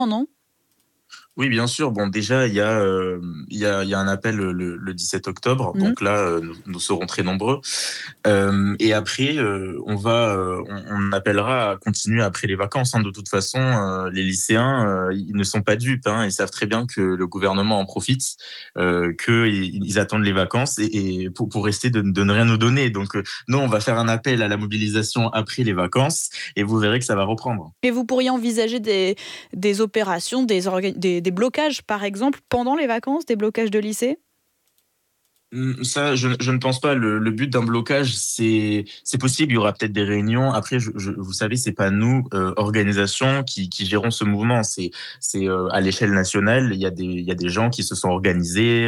non? Oui, bien sûr. Bon, déjà, il y a un appel le 17 octobre. Mmh. Donc là, nous serons très nombreux. Et après, on appellera à continuer après les vacances, hein. De toute façon, les lycéens, ils ne sont pas dupes, hein. Ils savent très bien que le gouvernement en profite, qu'ils attendent les vacances et pour rester de ne rien nous donner. Donc, nous, on va faire un appel à la mobilisation après les vacances et vous verrez que ça va reprendre. Et vous pourriez envisager des opérations, des blocages, par exemple, pendant les vacances, des blocages de lycée? Ça, je ne pense pas. Le but d'un blocage, c'est possible. Il y aura peut-être des réunions. Après, vous savez, c'est pas nous, organisation, qui gérons ce mouvement. C'est à l'échelle nationale. Il y a des gens qui se sont organisés,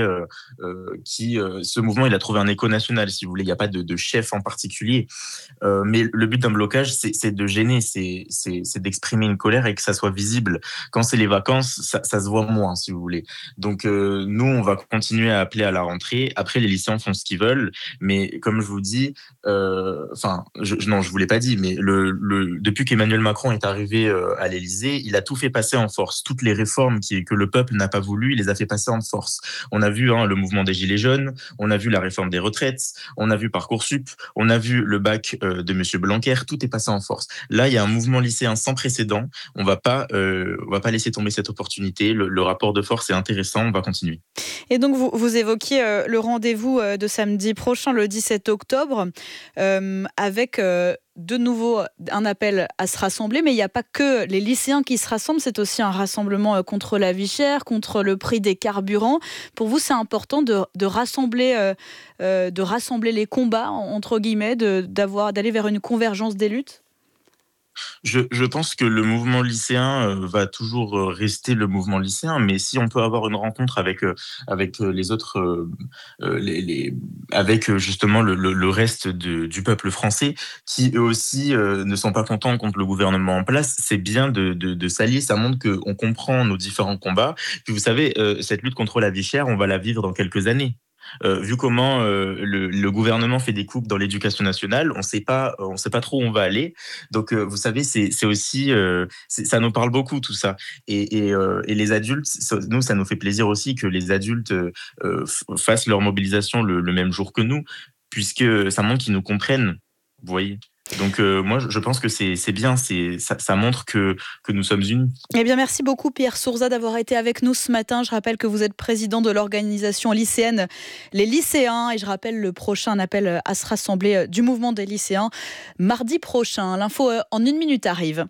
ce mouvement, il a trouvé un écho national, si vous voulez. Il n'y a pas de chef en particulier. Mais le but d'un blocage, c'est de gêner, c'est d'exprimer une colère et que ça soit visible. Quand c'est les vacances, ça se voit moins, si vous voulez. Donc, nous, on va continuer à appeler à la rentrée. Après, les lycéens font ce qu'ils veulent, mais comme je vous dis, non, je vous l'ai pas dit, mais depuis qu'Emmanuel Macron est arrivé à l'Élysée, il a tout fait passer en force. Toutes les réformes que le peuple n'a pas voulu, il les a fait passer en force. On a vu, hein, le mouvement des Gilets jaunes, on a vu la réforme des retraites, on a vu Parcoursup, on a vu le bac de Monsieur Blanquer, tout est passé en force. Là, il y a un mouvement lycéen sans précédent. On va pas laisser tomber cette opportunité. Le rapport de force est intéressant. On va continuer. Et donc, vous évoquiez le rendez-vous de samedi prochain, le 17 octobre, avec de nouveau un appel à se rassembler. Mais il n'y a pas que les lycéens qui se rassemblent, c'est aussi un rassemblement contre la vie chère, contre le prix des carburants. Pour vous, c'est important de rassembler les combats, entre guillemets, d'aller vers une convergence des luttes? Je pense que le mouvement lycéen va toujours rester le mouvement lycéen, mais si on peut avoir une rencontre avec les autres, avec justement le reste du peuple français, qui eux aussi ne sont pas contents contre le gouvernement en place, c'est bien de s'allier. Ça montre qu'on comprend nos différents combats. Puis vous savez, cette lutte contre la vie chère, on va la vivre dans quelques années. Vu comment le gouvernement fait des coupes dans l'éducation nationale, on sait pas trop où on va aller. Donc, vous savez, c'est aussi, ça nous parle beaucoup tout ça. Et les adultes, nous, ça nous fait plaisir aussi que les adultes fassent leur mobilisation le même jour que nous, puisque ça montre qu'ils nous comprennent. Vous voyez. Donc, moi, je pense que c'est bien. Ça montre que nous sommes unis. Eh bien, merci beaucoup Pierre Sourza d'avoir été avec nous ce matin. Je rappelle que vous êtes président de l'organisation lycéenne Les Lycéens et je rappelle le prochain appel à se rassembler du mouvement des lycéens mardi prochain. L'info en 1 minute arrive.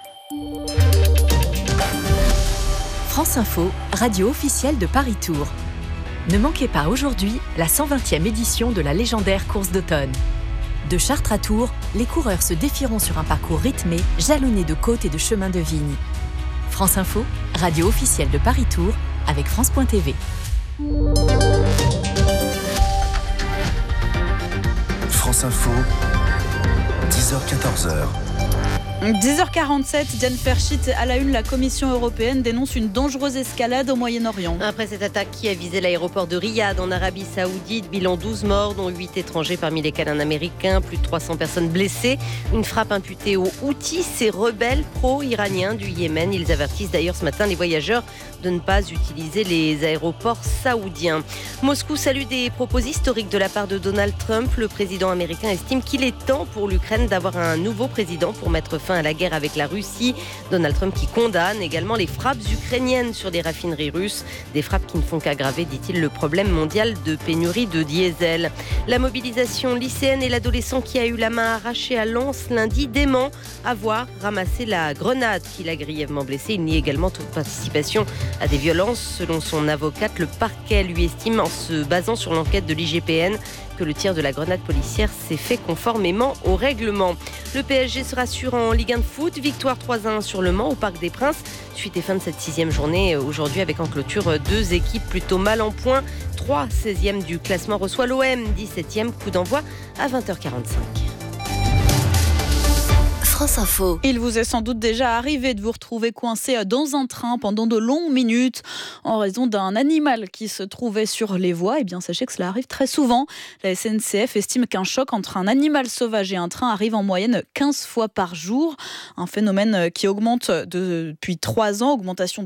France Info, radio officielle de Paris Tours. Ne manquez pas aujourd'hui la 120e édition de la légendaire course d'automne. De Chartres à Tours, les coureurs se défieront sur un parcours rythmé, jalonné de côtes et de chemins de vigne. France Info, radio officielle de Paris Tours, avec France.tv. France Info, 10h-14h. 10h47, Diane Ferchit à la une, la Commission européenne dénonce une dangereuse escalade au Moyen-Orient. Après cette attaque qui a visé l'aéroport de Riyad en Arabie Saoudite, bilan 12 morts, dont 8 étrangers parmi lesquels un Américain, plus de 300 personnes blessées. Une frappe imputée aux Houthis, ces rebelles pro-iraniens du Yémen. Ils avertissent d'ailleurs ce matin les voyageurs de ne pas utiliser les aéroports saoudiens. Moscou salue des propos historiques de la part de Donald Trump. Le président américain estime qu'il est temps pour l'Ukraine d'avoir un nouveau président pour mettre fin à la guerre avec la Russie. Donald Trump qui condamne également les frappes ukrainiennes sur des raffineries russes. Des frappes qui ne font qu'aggraver, dit-il, le problème mondial de pénurie de diesel. La mobilisation lycéenne et l'adolescent qui a eu la main arrachée à Lens lundi dément avoir ramassé la grenade qui l'a grièvement blessé. Il nie également toute participation à des violences. Selon son avocate, le parquet lui estime, en se basant sur l'enquête de l'IGPN, que le tir de la grenade policière s'est fait conformément au règlement. Le PSG se rassure en Ligue 1 de foot. Victoire 3-1 sur Le Mans au Parc des Princes. Suite et fin de cette 6e journée aujourd'hui avec en clôture 2 équipes plutôt mal en point. 3 16e du classement reçoit l'OM, 17e, coup d'envoi à 20h45. France Info. Il vous est sans doute déjà arrivé de vous retrouver coincé dans un train pendant de longues minutes en raison d'un animal qui se trouvait sur les voies. Eh bien, sachez que cela arrive très souvent. La SNCF estime qu'un choc entre un animal sauvage et un train arrive en moyenne 15 fois par jour. Un phénomène qui augmente depuis 3 ans, augmentation